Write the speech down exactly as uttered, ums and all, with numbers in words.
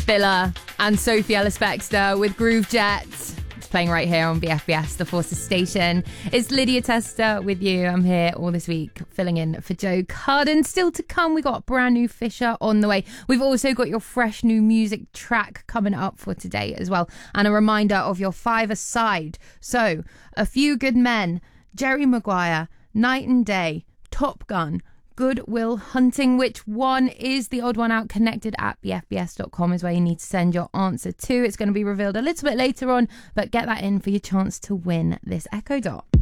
Billa and Sophie Ellis-Bextor with Groove Jet. It's playing right here on B F B S, the Forces Station. It's Lydia Tester with you. I'm here all this week filling in for Joe Carden. Still to come, we got brand new Fisher on the way. We've also got your fresh new music track coming up for today as well. And a reminder of your five-a-side. So, A Few Good Men, Jerry Maguire, Night and Day, Top Gun, Good Will Hunting. Which one is the odd one out? Connected at b f b s dot com is where you need to send your answer to. It's going to be revealed a little bit later on, but get that in for your chance to win this Echo Dot.